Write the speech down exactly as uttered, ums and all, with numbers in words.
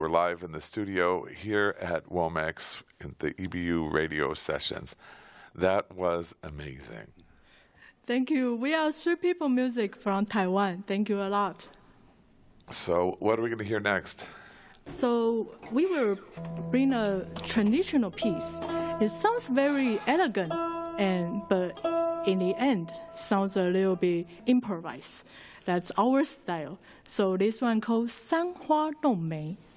We're live in the studio here at Womex in the E B U radio sessions. That was amazing. Thank you. We are Three People Music from Taiwan. Thank you a lot. So what are we going to hear next? So we will bring a traditional piece. It sounds very elegant, and but in the end, sounds a little bit improvised. That's our style. So this one called 三花弄梅.